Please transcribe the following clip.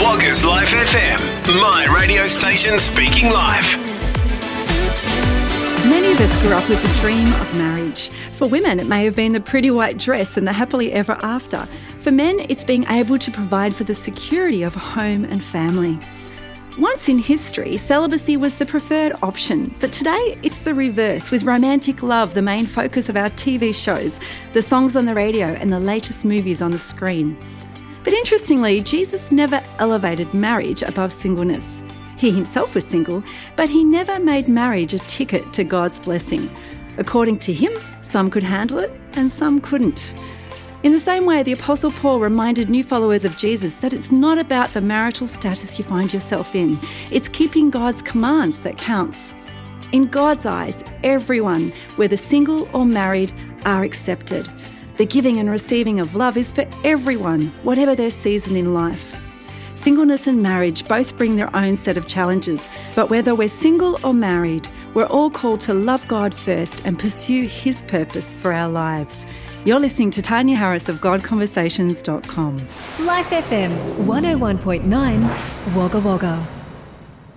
Wagga's Life FM, my radio station speaking life. Many of us grew up with the dream of marriage. For women, it may have been the pretty white dress and the happily ever after. For men, it's being able to provide for the security of a home and family. Once in history, celibacy was the preferred option, but today it's the reverse, with romantic love the main focus of our TV shows, the songs on the radio and the latest movies on the screen. But interestingly, Jesus never elevated marriage above singleness. He himself was single, but he never made marriage a ticket to God's blessing. According to him, some could handle it and some couldn't. In the same way, the Apostle Paul reminded new followers of Jesus that it's not about the marital status you find yourself in. It's keeping God's commands that counts. In God's eyes, everyone, whether single or married, are accepted. The giving and receiving of love is for everyone, whatever their season in life. Singleness and marriage both bring their own set of challenges, but whether we're single or married, we're all called to love God first and pursue His purpose for our lives. You're listening to Tanya Harris of GodConversations.com. Life FM 101.9 Wagga Wagga.